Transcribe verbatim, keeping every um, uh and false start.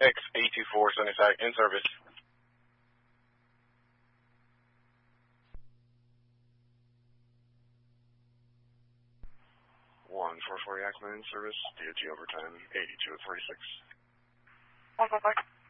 X eight two four Sunnyside, in service. one four four Yakima in service, D O T overtime, eighty-two at forty-six. one four four.